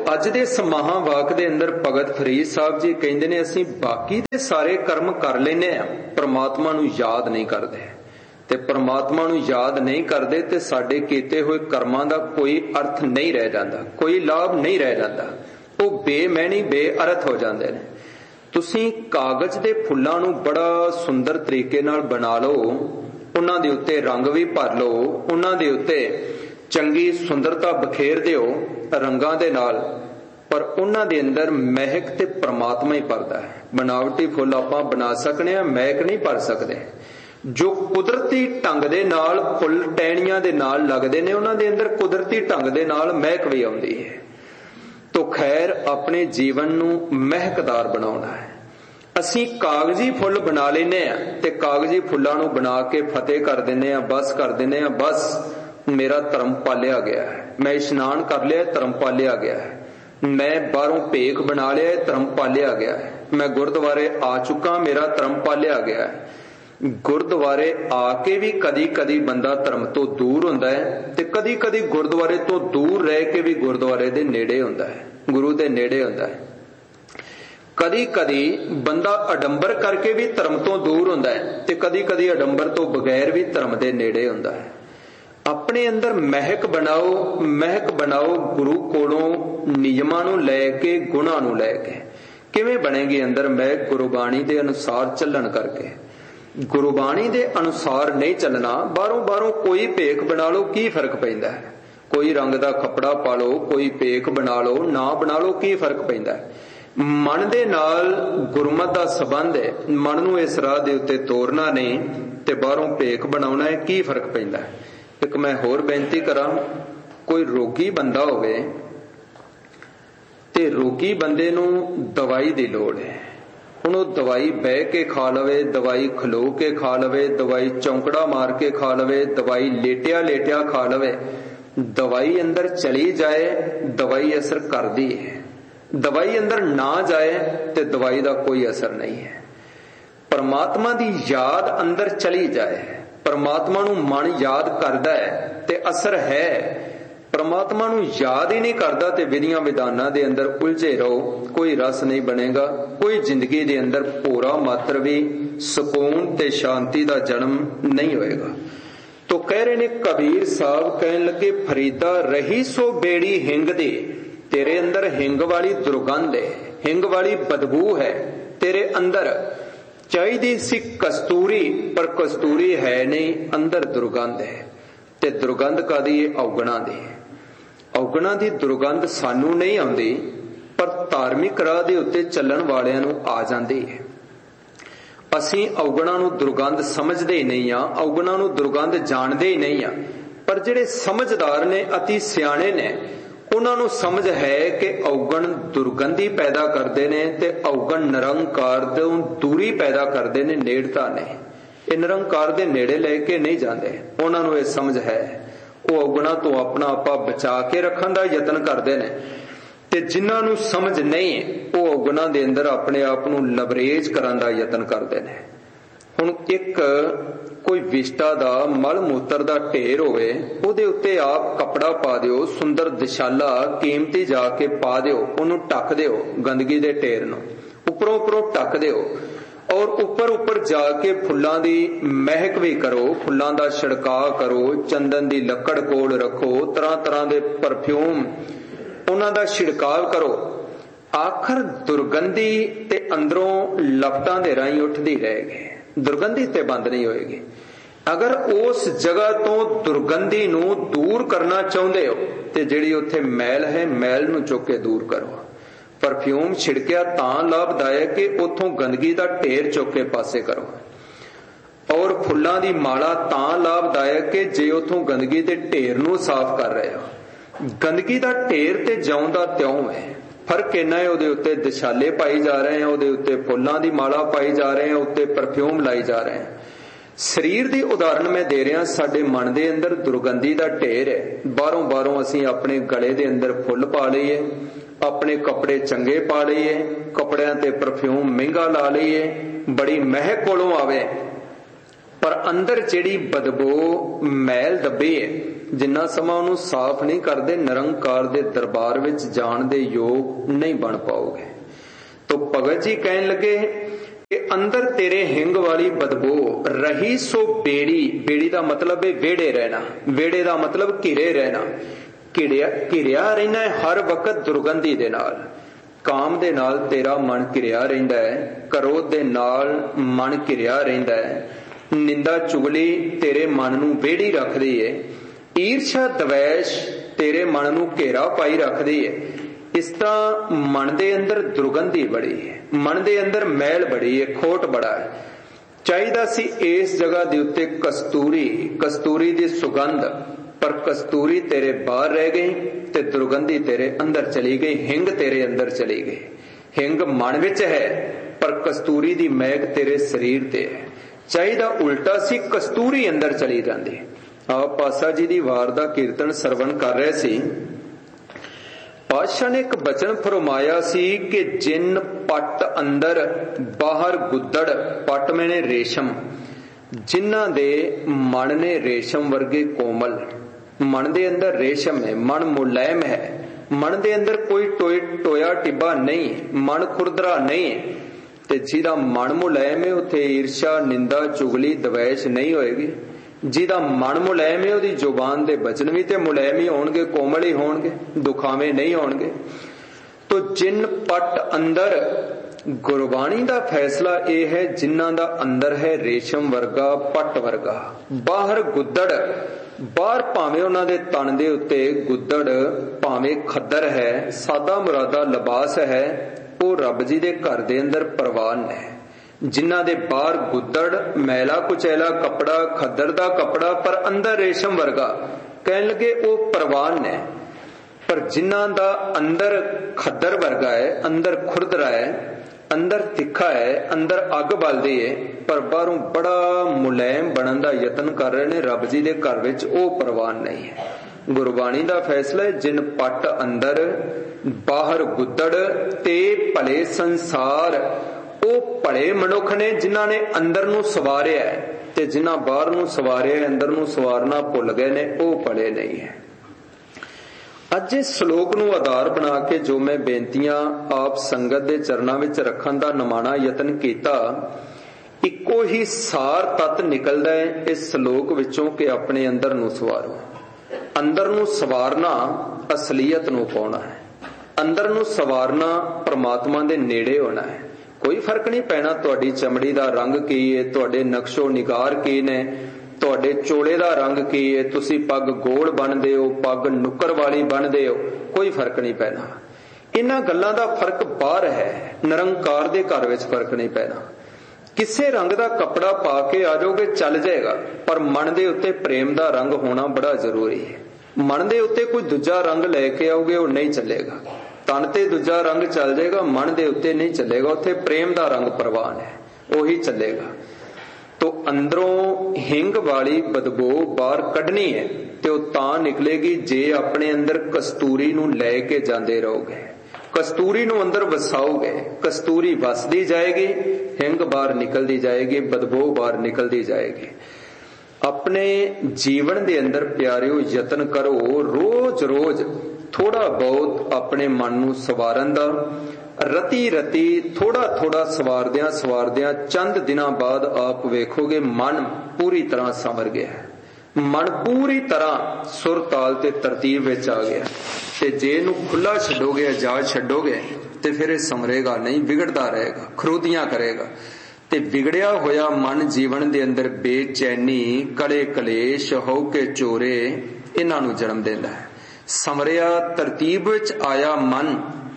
ਅੱਜ ਦੇ ਸਮਾਹਾਂ ਵਾਕ ਦੇ ਅੰਦਰ ਭਗਤ ਫਰੀਦ ਸਾਹਿਬ ਜੀ ਕਹਿੰਦੇ ਨੇ, ਅਸੀਂ ਬਾਕੀ ਦੇ ਸਾਰੇ ਕਰਮ ਕਰ ਲੈਨੇ ਆ, ਪ੍ਰਮਾਤਮਾ ਨੂੰ ਯਾਦ ਨਹੀਂ ਕਰਦੇ। ਤੇ ਪ੍ਰਮਾਤਮਾ ਨੂੰ ਯਾਦ ਨਹੀਂ ਕਰਦੇ ਤੇ ਸਾਡੇ ਕੀਤੇ ਹੋਏ ਕਰਮਾਂ ਦਾ ਕੋਈ ਅਰਥ ਨਹੀਂ ਰਹਿ ਜਾਂਦਾ, ਕੋਈ ਲਾਭ ਨਹੀਂ ਰਹਿ ਜਾਂਦਾ, ਉਹ ਬੇਮੈਣੀ ਬੇਅਰਥ ਹੋ ਜਾਂਦੇ ਨੇ। ਤੁਸੀਂ ਕਾਗਜ਼ ਦੇ ਫੁੱਲਾਂ ਨੂੰ ਬੜਾ ਸੁੰਦਰ ਤਰੀਕੇ ਨਾਲ ਬਣਾ ਲਓ, ਉਹਨਾਂ ਦੇ ਉੱਤੇ ਰੰਗ ਵੀ ਭਰ ਲਓ, ਉਹਨਾਂ ਦੇ ਉੱਤੇ ਚੰਗੀ ਸੁੰਦਰਤਾ ਬਖੇਰ ਦਿਓ ਰੰਗਾਂ ਦੇ ਨਾਲ, ਪਰ ਉਹਨਾਂ ਦੇ ਅੰਦਰ ਮਹਿਕ ਤੇ ਪ੍ਰਮਾਤਮਾ ਹੀ ਭਰਦਾ ਹੈ। ਬਣਾਵਟੀ ਫੁੱਲ ਆਪਾਂ ਬਣਾ ਸਕਨੇ ਆ, ਮਹਿਕ ਨਹੀਂ ਭਰ ਸਕਦੇ। ਜੋ ਕੁਦਰਤੀ ਢੰਗ ਦੇ ਨਾਲ ਫੁੱਲ ਟਹਿਣੀਆਂ ਦੇ ਨਾਲ ਲੱਗਦੇ ਨੇ, ਉਹਨਾਂ ਦੇ ਅੰਦਰ ਕੁਦਰਤੀ ਢੰਗ ਦੇ ਨਾਲ ਮਹਿਕ ਵੀ ਆਉਂਦੀ ਹੈ। ਤੋ ਖੈਰ ਆਪਣੇ ਜੀਵਨ ਨੂੰ ਮਹਿਕਦਾਰ ਬਣਾਉਣਾ ਹੈ। ਅਸੀਂ ਕਾਗਜ਼ੀ ਫੁੱਲ ਬਣਾ ਲੈਨੇ ਆ ਤੇ ਕਾਗਜ਼ੀ ਫੁੱਲਾਂ ਨੂੰ ਬਣਾ ਕੇ ਫਤਿਹ ਕਰ ਦਿੰਨੇ ਆ, ਬਸ ਕਰ ਦਿੰਨੇ ਆ, ਬਸ ਮੇਰਾ ਧਰਮ ਪਾਲਿਆ ਗਿਆ ਹੈ, ਮੈਂ ਇਸ਼ਨਾਨ ਕਰ ਲਿਆ, ਧਰਮ ਪਾਲਿਆ ਗਿਆ ਹੈ, ਮੈਂ ਬਾਹਰੋਂ ਭੇਖ ਬਣਾ ਲਿਆ, ਧਰਮ ਪਾਲਿਆ ਗਿਆ ਹੈ, ਮੈਂ ਗੁਰਦੁਆਰੇ ਆ ਚੁੱਕਾ, ਮੇਰਾ ਧਰਮ ਪਾਲਿਆ ਗਿਆ ਹੈ। ਗੁਰਦੁਆਰੇ ਆ ਕੇ ਵੀ ਕਦੀ ਕਦੀ ਬੰਦਾ ਧਰਮ ਤੋਂ ਦੂਰ ਹੁੰਦਾ ਹੈ ਤੇ ਕਦੀ ਕਦੀ ਗੁਰਦੁਆਰੇ ਤੋਂ ਦੂਰ ਰਹਿ ਕੇ ਵੀ ਗੁਰਦੁਆਰੇ ਦੇ ਨੇੜੇ ਹੁੰਦਾ ਹੈ, ਗੁਰੂ ਦੇ ਨੇੜੇ ਹੁੰਦਾ ਹੈ। ਕਦੀ ਕਦੀ ਬੰਦਾ ਅਡੰਬਰ ਕਰਕੇ ਵੀ ਧਰਮ ਤੋਂ ਦੂਰ ਹੁੰਦਾ ਹੈ ਤੇ ਕਦੀ ਕਦੀ ਅਡੰਬਰ ਤੋਂ ਬਗੈਰ ਵੀ ਧਰਮ ਦੇ ਨੇੜੇ ਹੁੰਦਾ ਹੈ। ਆਪਣੇ ਅੰਦਰ ਮਹਿਕ ਬਣਾਓ, ਮਹਿਕ ਬਣਾਓ ਗੁਰੂ ਕੋਲੋਂ ਨਿਯਮਾਂ ਨੂੰ ਲੈ ਕੇ, ਗੁਣਾਂ ਨੂੰ ਲੈ ਕੇ। ਕਿਵੇਂ ਬਣੇਗੀ ਅੰਦਰ ਮਹਿਕ? ਗੁਰਬਾਣੀ ਦੇ ਅਨੁਸਾਰ ਚੱਲਣ ਕਰਕੇ। ਗੁਰਬਾਣੀ ਦੇ ਅਨੁਸਾਰ ਨਹੀਂ ਚੱਲਣਾ, ਬਾਹਰੋਂ ਕੋਈ ਭੇਖ ਬਣਾ ਲਓ, ਕੀ ਫਰਕ ਪੈਂਦਾ ਹੈ? ਕੋਈ ਰੰਗ ਦਾ ਕੱਪੜਾ ਪਾ ਲਓ, ਕੋਈ ਭੇਖ ਬਣਾ ਲਓ, ਨਾ ਬਣਾ ਲਓ, ਕੀ ਫਰਕ ਪੈਂਦਾ ਹੈ? ਮਨ ਦੇ ਨਾਲ ਗੁਰਮਤਿ ਦਾ ਸੰਬੰਧ ਹੈ, ਮਨ ਨੂੰ ਇਸ ਰਾਹ ਦੇ ਉੱਤੇ ਤੋਰਨਾ ਨਹੀਂ ਤੇ ਬਾਹਰੋਂ ਭੇਖ ਬਣਾਉਣਾ ਹੈ, ਕੀ ਫਰਕ ਪੈਂਦਾ ਹੈ? ਇੱਕ ਮੈਂ ਹੋਰ ਬੇਨਤੀ ਕਰਾਂ, ਕੋਈ ਰੋਗੀ ਬੰਦਾ ਹੋਵੇ ਤੇ ਰੋਗੀ ਬੰਦੇ ਨੂੰ ਦਵਾਈ ਦੀ ਲੋੜ ਹੈ। ਹੁਣ ਉਹ ਦਵਾਈ ਬਹਿ ਕੇ ਖਾ ਲਵੇ, ਦਵਾਈ ਖਲੋ ਕੇ ਖਾ ਲਵੇ, ਦਵਾਈ ਚੌਂਕੜਾ ਮਾਰ ਕੇ ਖਾ ਲਵੇ, ਦਵਾਈ ਲੇਟਿਆ ਲੇਟਿਆ ਖਾ ਲਵੇ, ਦਵਾਈ ਅੰਦਰ ਚਲੀ ਜਾਏ ਦਵਾਈ ਅਸਰ ਕਰਦੀ ਹੈ, ਦਵਾਈ ਅੰਦਰ ਨਾ ਜਾਏ ਤੇ ਦਵਾਈ ਦਾ ਕੋਈ ਅਸਰ ਨਹੀਂ ਹੈ। ਪਰਮਾਤਮਾ ਦੀ ਯਾਦ ਅੰਦਰ ਚਲੀ ਜਾਏ, ਪਰਮਾਤਮਾ ਨੂੰ ਮਨ ਯਾਦ ਕਰਦਾ ਹੈ ਤੇ ਅਸਰ ਹੈ। ਪਰਮਾਤਮਾ ਨੂੰ ਯਾਦ ਹੀ ਨਹੀਂ ਕਰਦਾ ਤੇ ਵਿਧੀਆਂ ਵਿਧਾਨਾਂ ਦੇ ਅੰਦਰ ਉਲਝੇ ਰਹੋ, ਕੋਈ ਰਸ ਨਹੀਂ ਬਣੇਗਾ, ਕੋਈ ਜ਼ਿੰਦਗੀ ਦੇ ਅੰਦਰ ਭੋਰਾ ਮਾਤਰ ਵੀ ਸਕੂਨ ਤੇ ਸ਼ਾਂਤੀ ਦਾ ਜਨਮ ਨਹੀਂ ਹੋਏਗਾ। ਤੋ ਕਹਿ ਰਹੇ ਨੇ ਕਬੀਰ ਸਾਹਿਬ, ਕਹਿਣ ਲੱਗੇ ਫਰੀਦਾ ਰਹੀ ਸੋ ਬੇੜੀ ਹਿੰਗ ਦੀ, ਤੇਰੇ ਅੰਦਰ ਹਿੰਗ ਵਾਲੀ ਦੁਰਗੰਧ ਹੈ, ਹਿੰਗ ਵਾਲੀ ਬਦਬੂ ਹੈ ਤੇਰੇ ਅੰਦਰ। ਚਾਹੀਦੀ ਸੀ ਕਸਤੂਰੀ, ਪਰ ਕਸਤੂਰੀ ਹੈ ਨਹੀਂ, ਅੰਦਰ ਦੁਰਗੰਧ ਹੈ। ਤੇ ਦੁਰਗੰਧ ਕਾਦੀ ਹੈ? ਔਗਣਾ ਦੀ। ਔਗਣਾ ਦੀ ਦੁਰਗੰਧ ਸਾਨੂੰ ਨਹੀਂ ਆਉਂਦੀ, ਪਰ ਧਾਰਮਿਕ ਰਾਹ ਦੇ ਉੱਤੇ ਚੱਲਣ ਵਾਲਿਆਂ ਨੂੰ ਆ ਜਾਂਦੀ ਹੈ। ਅਸੀਂ ਔਗਣਾ ਨੂੰ ਦੁਰਗੰਧ ਸਮਝਦੇ ਹੀ ਨਹੀਂ ਆ, ਔਗਣਾ ਨੂੰ ਦੁਰਗੰਧ ਜਾਣਦੇ ਹੀ ਨਹੀਂ ਆ। ਪਰ ਜਿਹੜੇ ਸਮਝਦਾਰ ਨੇ, ਅਤੀ ਸਿਆਣੇ ਨੇ, ਉਹਨਾਂ ਨੂੰ ਸਮਝ ਹੈ ਕਿ ਔਗਣ ਦੁਰਗੰਧੀ ਪੈਦਾ ਕਰਦੇ ਨੇ ਤੇ ਔਗਣ ਨਿਰੰਕਾਰ ਤੋਂ ਦੂਰੀ ਪੈਦਾ ਕਰਦੇ ਨੇ, ਨੇੜਤਾ ਨੇ। ਇਹ ਨਿਰੰਕਾਰ ਦੇ ਨੇੜੇ ਲੈ ਕੇ ਨਹੀਂ ਜਾਂਦੇ, ਉਹਨਾਂ ਨੂੰ ਇਹ ਸਮਝ ਹੈ। ਉਹ ਔਗਣਾਂ ਤੋਂ ਆਪਣਾ ਆਪਾ ਬਚਾ ਕੇ ਰੱਖਣ ਦਾ ਯਤਨ ਕਰਦੇ ਨੇ ਤੇ ਜਿਨ੍ਹਾਂ ਨੂੰ ਸਮਝ ਨਹੀਂ ਉਹ ਔਗਣਾਂ ਦੇ ਅੰਦਰ ਆਪਣੇ ਆਪ ਨੂੰ ਲਵਰੇਜ ਕਰਨ ਦਾ ਯਤਨ ਕਰਦੇ ਨੇ। ਹੁਣ ਇੱਕ ਕੋਈ ਵਿਸ਼ਟਾ ਦਾ ਮਲ ਮੂਤਰ ਦਾ ਢੇਰ ਹੋਵੇ, ਉਹਦੇ ਉੱਤੇ ਆਪ ਕੱਪੜਾ ਪਾ ਦਿਓ, ਸੁੰਦਰ ਦਿਸ਼ਾਲਾ ਕੀਮਤੀ ਜਾ ਕੇ ਪਾ ਦਿਓ, ਉਹਨੂੰ ਢੱਕ ਦਿਓ, ਗੰਦਗੀ ਦੇ ਢੇਰ ਨੂੰ ਉੱਪਰੋਂ ਢੱਕ ਦਿਓ, ਔਰ ਉੱਪਰ ਜਾ ਕੇ ਫੁੱਲਾਂ ਦੀ ਮਹਿਕ ਵੀ ਕਰੋ, ਫੁੱਲਾਂ ਦਾ ਛਿੜਕਾਅ ਕਰੋ, ਚੰਦਨ ਦੀ ਲੱਕੜ ਕੋਲ ਰੱਖੋ, ਤਰ੍ਹਾਂ ਦੇ ਪਰਫਿਊਮ ਉਹਨਾਂ ਦਾ ਛਿੜਕਾਅ ਕਰੋ। ਆਖਰ ਦੁਰਗੰਧੀ ਤੇ ਅੰਦਰੋਂ ਲਪਟਾਂ ਦੇ ਰਾਹੀਂ ਉੱਠਦੀ ਰਹੇਗੀ, ਦੁਰਗੰਧੀ ਤੇ ਬੰਦ ਨਹੀਂ ਹੋਏਗੀ। ਅਗਰ ਉਸ ਜਗ੍ਹਾ ਤੋਂ ਦੁਰਗੰਧੀ ਨੂੰ ਦੂਰ ਕਰਨਾ ਚਾਹੁੰਦੇ ਹੋ ਤੇ ਜਿਹੜੀ ਉੱਥੇ ਮੈਲ ਹੈ, ਮੈਲ ਨੂੰ ਚੁੱਕ ਕੇ ਦੂਰ ਕਰੋ। ਪਰਫਿਊਮ ਛਿੜਕਿਆ ਤਾਂ ਲਾਭਦਾਇਕ ਕਿ ਉੱਥੋਂ ਗੰਦਗੀ ਦਾ ਢੇਰ ਚੁੱਕ ਕੇ ਪਾਸੇ ਕਰੋ, ਔਰ ਫੁੱਲਾਂ ਦੀ ਮਾਲਾ ਤਾਂ ਲਾਭਦਾਇਕ ਕਿ ਜੇ ਉੱਥੋਂ ਗੰਦਗੀ ਦੇ ਢੇਰ ਨੂੰ ਸਾਫ਼ ਕਰ ਰਹੇ ਹੋ। ਗੰਦਗੀ ਦਾ ਢੇਰ ਤੇ ਜਿਉਂ ਦਾ ਤਿਉਂ ਹੈ, ਫਰਕ ਇੰਨਾ ਹੈ ਉਹਦੇ ਉੱਤੇ ਦਿਸ਼ਾਲੇ ਪਾਈ ਜਾ ਰਹੇ ਆ, ਉਹਦੇ ਉੱਤੇ ਫੁੱਲਾਂ ਦੀ ਮਾਲਾ ਪਾਈ ਜਾ ਰਹੇ ਆ, ਉੱਤੇ ਪਰਫਿਊਮ ਲਾਈ ਜਾ ਰਹੇ ਆ। ਸਰੀਰ ਦੀ ਉਦਾਹਰਣ ਮੈਂ ਦੇ ਰਿਹਾ, ਸਾਡੇ ਮਨ ਦੇ ਅੰਦਰ ਦੁਰਗੰਧੀ ਦਾ ਢੇਰ ਹੈ। ਬਾਹਰੋਂ ਅਸੀਂ ਆਪਣੇ ਗਲੇ ਦੇ ਅੰਦਰ ਫੁੱਲ ਪਾ ਲਈਏ, ਆਪਣੇ ਕੱਪੜੇ ਚੰਗੇ ਪਾ ਲਈਏ, ਕੱਪੜਿਆਂ ਤੇ ਪਰਫਿਊਮ ਮਹਿੰਗਾ ਲਾ ਲਈਏ, ਬੜੀ ਮਹਿਕ ਕੋਲੋਂ ਆਵੇ, ਪਰ ਅੰਦਰ ਜਿਹੜੀ ਬਦਬੂ ਮੈਲ ਦੱਬੀ ਹੈ जिन्ना समा ਉਹਨੂੰ ਸਾਫ਼ नहीं करते निरंकार दे दरबार विच जाण दे योग नहीं बन पाओगे। तो भगत जी कहन लगे कि अंदर तेरे हिंग वाली बदबू रही सो बेड़ी, बेड़ी का मतलब है वेड़े रहना, वेड़े का मतलब घिरे रहना, घिरिया रहना है हर वक्त दुर्गंधी दे नाल। काम दे नाल तेरा मन घिरिया रहिंदा है, क्रोध दे नाल मन घिरिया रहिंदा है, निंदा चुगली तेरे मन नूं वेड़ी रखदी है, ईर्षा द्वेष तेरे मन नूं घेरा पाई रखदी है। इस तरह मन दे अंदर दुर्गंधी बड़ी है, मन दे अंदर मैल बड़ी है, खोट बड़ा है। चाहिदा सी इस जगह दे उत्ते कस्तूरी, कस्तूरी दी सुगंध, पर कस्तूरी तेरे बाहर रह गई ते दुर्गंधी तेरे अंदर चली गई, हिंग तेरे अंदर चली गई। हिंग मन विच है पर कस्तूरी दी महक तेरे शरीर ते है। चाहिदा उल्टा सी कस्तूरी अंदर चली जाती। आप पासा जी दी वार दा कीर्तन सरवण कर रहे सी। पातशाह ने एक बचन फरमाया सी कि जिन पट अंदर बाहर गुद्दड़, पट मैंने रेशम, जिन्हां दे मन ने रेशम वर्गे कोमल, मन दे अंदर रेशम है, मन मुलायम है, मन दे अंदर कोई टोया टिब्बा नहीं, मन खुरदरा नहीं, ते जिहदा मन मुलायम है उत्थे ईर्षा निंदा चुगली द्वेष नहीं होएगी। जिहदा मन मुलायम है उहदी जुबान दे बचन भी ते मुलायम ही होणगे, कोमल ही होणगे, दुखावे नहीं होणगे। तो जिन पट अंदर गुरबाणी दा फैसला यह है जिन्हां दा अंदर है रेशम वर्गा पट वर्गा, बाहर गुद्दड़, बाहर भावें उन्हां दे तन दे उत्ते गुद्दड़, भावें खद्दर है, सादा मुरादा लिबास है, वो रब जी दे घर दे अंदर परवान है। जिन्हां दे बाहर गुद्दड़ मैला कुचैला कपड़ा, खद्दर दा कपड़ा, पर अंदर रेशम वर्गा, कहन लगे वो परवान है। पर जिन्हां दा अंदर खद्दर वर्गा है, अंदर खुरदरा है, अंदर तिखा है, अंदर अग बलदी है, पर बाहरों बड़ा मुलायम बनन दा यतन कर रहे ने, रब जी दे घर विच वो परवान नहीं है। गुरबाणी दा फैसला है जिन पट अंदर बाहर गुद्दड़ ते भले संसार, वो भले मनुख ने जिन्हां ने अंदर नूं सवारिया है, ते जिन्हां बाहर नूं सवारिया है अंदर नूं सवारना भुल गए ने, वो भले नहीं है। अज इस श्लोक नूं आधार बना के जो मैं बेनतियां आप संगत दे चरणां विच रखण दा नमाणा यतन कीता, इक्को ही सार तत्त निकलदा है इस श्लोक विचों कि अपने अंदर नूं सवारो। अंदर नूं सवारना असलीयत नूं पाउणा है, अंदर नूं सवारना परमात्मा दे नेड़े होना है। कोई फर्क नहीं पैना तुहाडी चमड़ी दा रंग की है, तुहाडे नक्शो निगार की ने, तुहाडे चोले दा रंग की है, तुसी पग गोल बनदे हो, पग नुक्कर वाली बनदे हो, कोई फर्क नहीं पैना। इन्हां गल्लां दा फर्क बाहर है, निरंकार दे घर विच फर्क नहीं पैना। किसे रंग दा कपड़ा पा के आ जाओगे चल जाएगा, पर मन दे उत्ते प्रेम दा रंग होना बड़ा जरूरी है। मन दे उत्ते कोई दूजा रंग लेके आओगे वो नहीं चलेगा। तन ते दूजा रंग चल जाएगा, मन दे उत्ते नहीं चलेगा, उत्थे प्रेम दा रंग प्रवान है, वही चलेगा। तो अंदरों हिंग वाली बदबू बाहर कढ़नी है ते वो तां निकलेगी जे अपने अंदर कस्तूरी नूं लेके जांदे रहोगे, कस्तूरी नूं अंदर वसाओगे, कस्तूरी वसदी जाएगी, हिंग बाहर निकलती जाएगी, बदबू बाहर निकलती जाएगी। अपने जीवन दे अंदर प्यारिओ यतन करो, रोज रोज थोड़ा बहुत अपने मन नूं सवारन दा, रती रती थोड़ा थोड़ा सवारदियां सवारदियां चंद दिनां बाद आप वेखोगे मन पूरी तरह संवर गया है, मन पूरी तरह सुर ताल ते तरतीब विच आ गया। ते जे नूं खुला छड्डोगे, आजाद छड्डोगे ते फिर ये संवरेगा नहीं, बिगड़दा रहेगा, खरोदियां करेगा। ते बिगड़िया होया मन जीवन दे अंदर बेचैनी, कड़े कलेश, हौके चोरे इन्हां नूं जन्म देंदा है। संवरिया तरतीब विच आया मन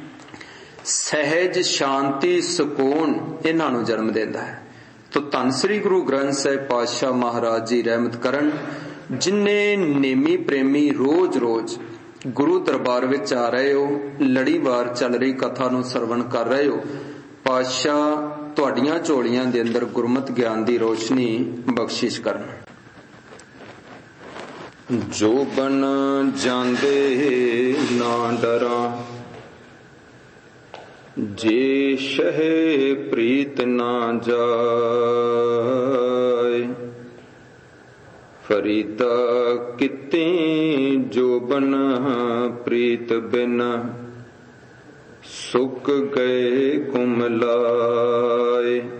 सहज शांति सुकून इन्हां नूं जन्म देंदा है। तो धन श्री गुरु ग्रंथ साहिब पातशाह महाराज जी रहमत करन, जिन्ने नेमी प्रेमी रोज रोज गुरु दरबार विच आ रहे हो, लड़ीवार चल रही कथा नूं सरवण कर रहे हो, पातशाह तुहाडियां झोलियां दे अंदर गुरमत ज्ञान दी रोशनी बख्शिश करन। जो बन जांदे ना डरा, जे शह प्रीत ना जाए, ਫਰੀਦਾ ਕਿਤੇ ਜੋਬਨ ਪ੍ਰੀਤ ਬਿਨ ਸੁੱਕ ਗਏ ਕੁਮਲਾਏ।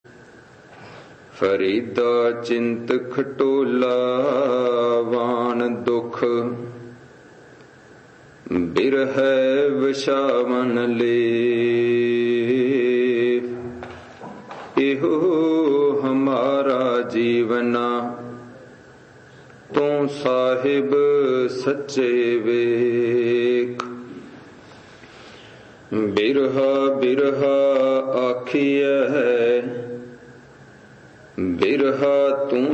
ਫਰੀਦਾ ਚਿੰਤ ਖਟੋਲਾ ਵਾਨ ਦੁਖ ਬਿਰਹਿ ਵਿਸ਼ਾਵਨ ਲੇ। ਇਹੋ ਹਮਾਰਾ ਜੀਵਨਾ ਤੂੰ ਸਾਹਿਬ ਸੱਚੇ ਵੇਖ। ਬਿਰਹਾ ਬਿਰਹਾ ਆਖੀਐ ਬਿਰਹਾ ਤੂੰ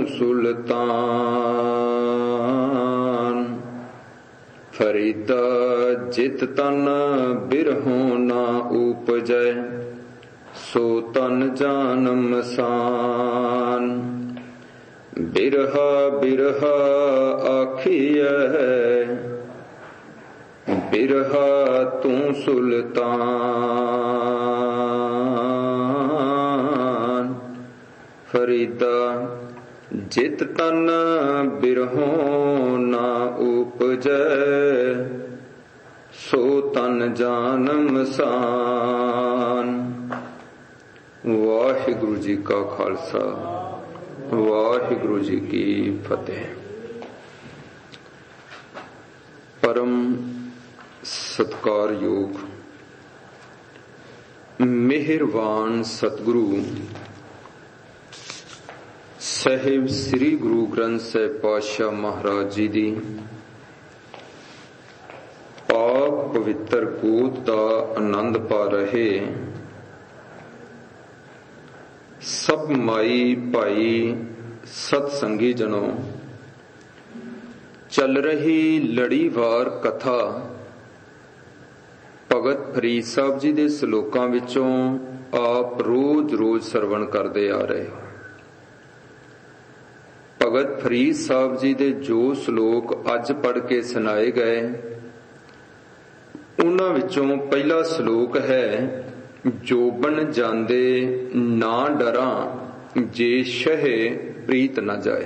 ਸੁਲਤਾਨ। ਫਰੀਦਾ ਜਿਤ ਤਨ ਬਿਰਹੋਂ ਨਾ ਊਪਜੈ ਸੋ ਤਨ ਜਾਨਮ ਸਾਨ। ਬਿਰਹਾ ਬਿਰਹਾ ਆਖੀਐ ਬਿਰਹਾ ਤੂੰ ਸੁਲਤਾਨ। ਫਰੀਦਾ ਜਿਤ ਤਨ ਬਿਰਹੋਂ ਨਾ ਊਪਜੈ ਸੋ ਤਨ ਜਾਨਮ ਸਾਨ। ਵਾਹਿਗੁਰੂ ਜੀ ਕਾ ਖਾਲਸਾ ਵਾਹਿਗੁਰੂ ਜੀ ਕੀ ਫਤਿਹ। ਪਰਮ ਸਤਿਕਾਰਯੋਗ ਮਿਹਰਬਾਨ ਸਤਿਗੁਰੂ ਸਾਹਿਬ ਸ੍ਰੀ ਗੁਰੂ ਗ੍ਰੰਥ ਸਾਹਿਬ ਪਾਤਸ਼ਾਹ ਮਹਾਰਾਜ ਜੀ ਦੀ ਪਾਕ ਪਵਿੱਤਰ ਗੋਦ ਦਾ ਆਨੰਦ ਪਾ ਰਹੇ ਸਭ ਮਾਈ ਭਾਈ ਸਤ ਸੰਗੀ ਜਨੋ, ਚੱਲ ਰਹੀ ਲੜੀਵਾਰ ਕਥਾ ਭਗਤ ਫਰੀਦ ਸਾਹਿਬ ਜੀ ਦੇ ਸ਼ਲੋਕਾਂ ਵਿੱਚੋਂ ਆਪ ਰੋਜ਼-ਰੋਜ਼ ਸਰਵਣ ਕਰਦੇ ਆ ਰਹੇ ਹੋ। ਭਗਤ ਫਰੀਦ ਸਾਹਿਬ ਜੀ ਦੇ ਜੋ ਸ਼ਲੋਕ ਅੱਜ ਪੜ੍ਹ ਕੇ ਸੁਣਾਏ ਗਏ, ਉਹਨਾਂ ਵਿੱਚੋਂ ਪਹਿਲਾ ਸ਼ਲੋਕ ਹੈ, ਜੋਬਨ ਜਾਂਦੇ ਨਾ ਡਰਾਂ ਜੇ ਸ਼ਹਿ ਪ੍ਰੀਤ ਨਾ ਜਾਏ।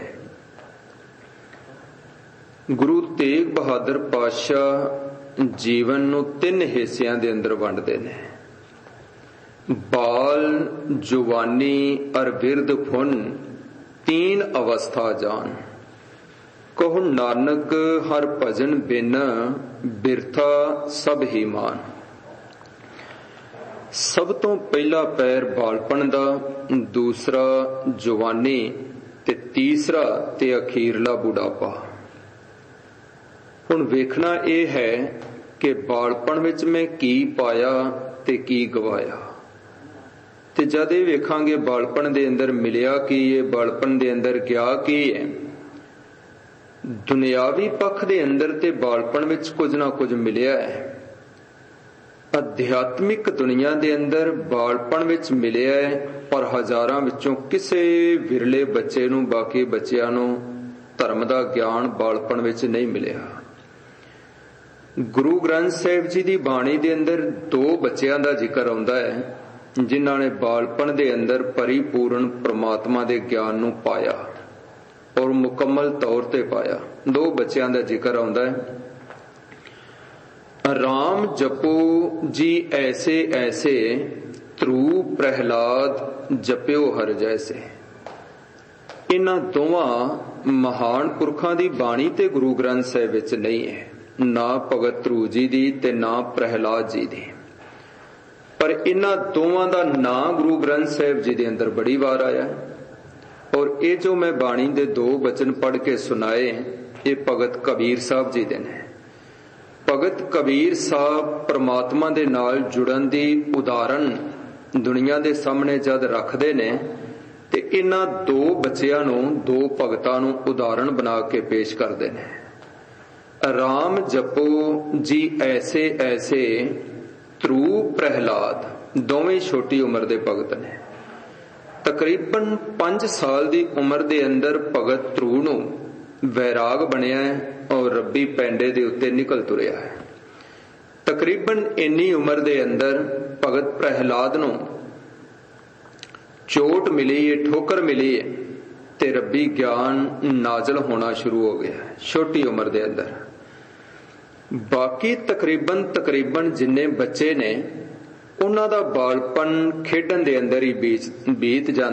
ਗੁਰੂ ਤੇਗ ਬਹਾਦਰ ਪਾਤਸ਼ਾਹ ਜੀਵਨ ਨੂੰ 3 ਹਿੱਸਿਆਂ ਦੇ ਅੰਦਰ ਵੰਡਦੇ ਨੇ। ਬਾਲ, ਜਵਾਨੀ ਅਰ ਬਿਰਧ ਫੁਨ 3 ਅਵਸਥਾ ਜਾਨ। ਕਹੋ ਨਾਨਕ ਹਰ ਭਜਨ ਬਿਨ ਬਿਰਥਾ ਸਭ ਹੀ ਮਾਨ। ਸਭ ਤੋਂ ਪਹਿਲਾ ਪੈਰ ਬਾਲਪਣ ਦਾ, ਦੂਸਰਾ ਜਵਾਨੀ ਤੇ ਤੀਸਰਾ ਤੇ ਅਖੀਰਲਾ ਬੁਢਾਪਾ। ਹੁਣ ਵੇਖਣਾ ਇਹ ਹੈ ਕਿ ਬਾਲਪਣ ਵਿੱਚ ਮੈਂ ਕੀ ਪਾਇਆ ਤੇ ਕੀ ਗਵਾਇਆ। ਤੇ ਜਦ ਇਹ ਵੇਖਾਂਗੇ ਬਾਲਪਣ ਦੇ ਅੰਦਰ ਮਿਲਿਆ ਕੀ ਹੈ, ਬਾਲਪਣ ਦੇ ਅੰਦਰ ਗਿਆ ਕੀ ਹੈ। ਦੁਨਿਆਵੀ ਪੱਖ ਦੇ ਅੰਦਰ ਤੇ ਬਾਲਪਣ ਵਿੱਚ ਕੁਝ ਨਾ ਕੁਝ ਮਿਲਿਆ ਹੈ। ਅਧਿਆਤਮਿਕ ਦੁਨੀਆ ਦੇ ਅੰਦਰ ਬਾਲਪਣ ਵਿੱਚ ਮਿਲਿਆ ਹੈ, ਪਰ ਹਜ਼ਾਰਾਂ ਵਿੱਚੋਂ ਕਿਸੇ ਵਿਰਲੇ ਬੱਚੇ ਨੂੰ, ਬਾਕੀ ਬੱਚਿਆਂ ਨੂੰ ਧਰਮ ਦਾ ਗਿਆਨ ਬਾਲਪਣ ਵਿੱਚ ਨਹੀਂ ਮਿਲਿਆ। ਗੁਰੂ ਗ੍ਰੰਥ ਸਾਹਿਬ ਜੀ ਦੀ ਬਾਣੀ ਦੇ ਅੰਦਰ 2 ਬੱਚਿਆਂ ਦਾ ਜ਼ਿਕਰ ਆਉਂਦਾ ਹੈ, ਜਿਨ੍ਹਾਂ ਨੇ ਬਾਲਪਣ ਦੇ ਅੰਦਰ ਪਰਿਪੂਰਨ ਪ੍ਰਮਾਤਮਾ ਦੇ ਗਿਆਨ ਨੂੰ ਪਾਇਆ ਔਰ ਮੁਕੰਮਲ ਤੌਰ ਤੇ ਪਾਇਆ। 2 ਬੱਚਿਆਂ ਦਾ ਜ਼ਿਕਰ ਆਉਂਦਾ ਹੈ। ਰਾਮ ਜਪੋ ਜੀ ਐਸੇ ਐਸੇ, ਧਰੂ ਪ੍ਰਹਿਲਾਦ ਜਪਿਓ ਹਰ ਜੈਸੇ। ਇਹਨਾਂ ਦੋਵਾਂ ਮਹਾਨ ਪੁਰਖਾਂ ਦੀ ਬਾਣੀ ਤੇ ਗੁਰੂ ਗ੍ਰੰਥ ਸਾਹਿਬ ਵਿੱਚ ਨਹੀਂ ਹੈ, ਨਾ ਭਗਤ ਧਰੂ ਜੀ ਦੀ ਤੇ ਨਾ ਪ੍ਰਹਿਲਾਦ ਜੀ ਦੀ। ਪਰ ਇਹਨਾਂ ਦੋਵਾਂ ਦਾ ਨਾਂ ਗੁਰੂ ਗ੍ਰੰਥ ਸਾਹਿਬ ਜੀ ਦੇ ਅੰਦਰ ਬੜੀ ਵਾਰ ਆਇਆ। ਔਰ ਇਹ ਜੋ ਮੈਂ ਬਾਣੀ ਦੇ 2 ਬਚਨ ਪੜ੍ਹ ਕੇ ਸੁਣਾਏ, ਇਹ ਭਗਤ ਕਬੀਰ ਸਾਹਿਬ ਜੀ ਦੇ ਨੇ। ਭਗਤ ਕਬੀਰ ਸਾਹਿਬ ਪ੍ਰਮਾਤਮਾ ਦੇ ਨਾਲ ਜੁੜਨ ਦੀ ਉਦਾਹਰਨ ਦੁਨੀਆ ਦੇ ਸਾਹਮਣੇ ਜਦ ਰੱਖਦੇ ਨੇ, ਤੇ ਇਹਨਾਂ 2 ਬੱਚਿਆਂ ਨੂੰ, 2 ਭਗਤਾਂ ਨੂੰ ਉਦਾਹਰਣ ਬਣਾ ਕੇ ਪੇਸ਼ ਕਰਦੇ ਨੇ। ਰਾਮ ਜਪੋ ਜੀ ਐਸੇ ਐਸੇ, ਧਰੂ ਪ੍ਰਹਿਲਾਦ, ਦੋਵੇਂ ਛੋਟੀ ਉਮਰ ਦੇ ਭਗਤ ਨੇ। ਤਕਰੀਬਨ 5 ਸਾਲ ਦੀ ਉਮਰ ਦੇ ਅੰਦਰ ਭਗਤ ਧਰੂ ਨੂੰ ਵੈਰਾਗ ਬਣਿਆ ਔਰ ਰੱਬੀ ਪੈਂਡੇ ਦੇ ਉੱਤੇ ਨਿਕਲ ਤੁਰਿਆ ਹੈ। ਤਕਰੀਬਨ ਇੰਨੀ ਉਮਰ ਦੇ ਅੰਦਰ ਭਗਤ ਪ੍ਰਹਿਲਾਦ ਨੂੰ ਚੋਟ ਮਿਲੀ ਹੈ, ਠੋਕਰ ਮਿਲੀ ਹੈ, ਤੇ ਰੱਬੀ ਗਿਆਨ ਨਾਜ਼ਲ ਹੋਣਾ ਸ਼ੁਰੂ ਹੋ ਗਿਆ ਛੋਟੀ ਉਮਰ ਦੇ ਅੰਦਰ। ਬਾਕੀ ਤਕਰੀਬਨ ਜਿੰਨੇ ਬੱਚੇ ਨੇ ਉਹਨਾਂ ਦਾ ਬਾਲਪਨ ਖੇਡਣ ਦੇ ਅੰਦਰ ਹੀ ਬੀਤ ਜਾਂਦਾ